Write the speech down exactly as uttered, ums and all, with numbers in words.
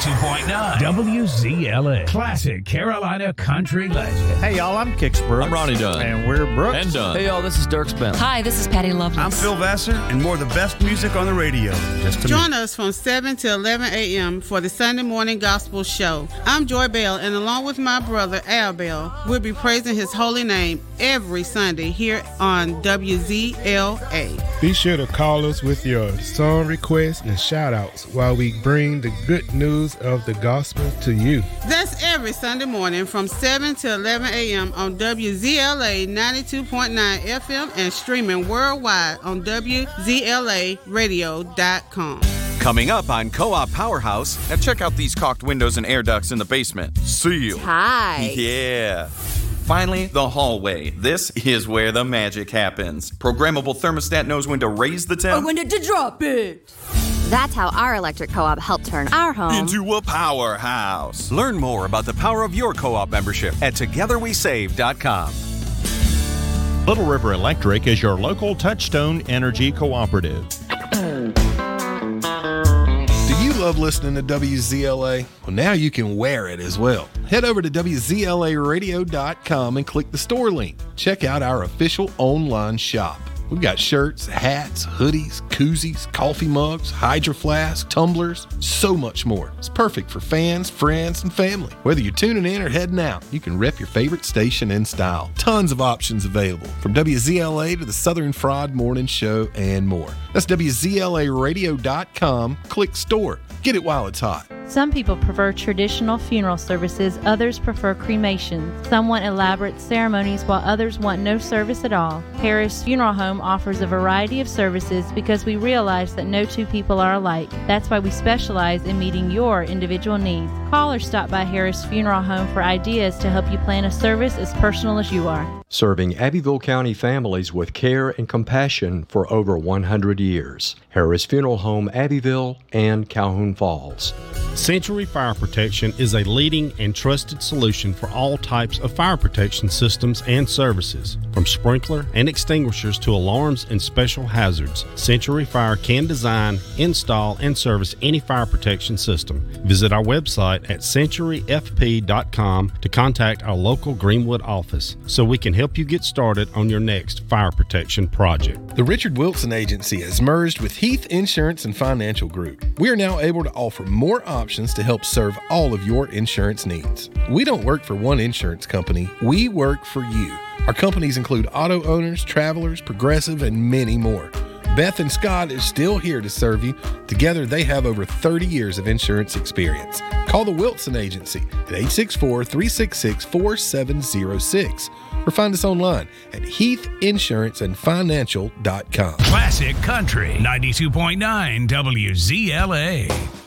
ninety-two point nine W Z L A. Classic Carolina country legend. Hey, y'all, I'm Kix Brooks. I'm Ronnie Dunn. And we're Brooks. And Dunn. Hey, y'all, this is Dirk Spence. Hi, this is Patty Lovelace. I'm Phil Vassar, and more of the best music on the radio. Just to Join me. us from seven to eleven a.m. for the Sunday Morning Gospel Show. I'm Joy Bell, and along with my brother, Al Bell, we'll be praising his holy name every Sunday here on W Z L A. Be sure to call us with your song requests and shout-outs while we bring the good news of the gospel to you. That's every Sunday morning from seven to eleven a.m. on W Z L A ninety-two point nine F M and streaming worldwide on W Z L A radio dot com. Coming up on Co-op Powerhouse. Now check out these caulked windows and air ducts in the basement. Sealed. Hi. Yeah. Finally, the hallway. This is where the magic happens. Programmable thermostat knows when to raise the temp. Or when to drop it. That's how our electric co-op helped turn our home into a powerhouse. Learn more about the power of your co-op membership at together we save dot com. Little River Electric is your local Touchstone Energy Cooperative. Do you love listening to W Z L A? Well, now you can wear it as well. Head over to W Z L A radio dot com and click the store link. Check out our official online shop. We've got shirts, hats, hoodies, koozies, coffee mugs, Hydro Flask, tumblers, so much more. It's perfect for fans, friends, and family. Whether you're tuning in or heading out, you can rep your favorite station in style. Tons of options available, from W Z L A to the Southern Fried Morning Show and more. That's W Z L A radio dot com. Click store. Get it while it's hot. Some people prefer traditional funeral services, others prefer cremation. Some want elaborate ceremonies while others want no service at all. Harris Funeral Home offers a variety of services because we realize that no two people are alike. That's why we specialize in meeting your individual needs. Call or stop by Harris Funeral Home for ideas to help you plan a service as personal as you are. Serving Abbeville County families with care and compassion for over one hundred years. Harris Funeral Home, Abbeville and Calhoun Falls. Century Fire Protection is a leading and trusted solution for all types of fire protection systems and services, from sprinkler and extinguishers to alarms and special hazards. Century Fire can design, install, and service any fire protection system. Visit our website at century f p dot com to contact our local Greenwood office so we can help you get started on your next fire protection project. The Richard Wilson Agency has merged with Heath Insurance and Financial Group. We are now able to offer more options to help serve all of your insurance needs. We don't work for one insurance company, we work for you. Our companies include auto owners, travelers, Progressive, and many more. Beth and Scott is still here to serve you. Together, they have over thirty years of insurance experience. Call the Wilson Agency at eight six four, three six six, four seven zero six or find us online at heath insurance and financial dot com. Classic Country ninety-two point nine W Z L A.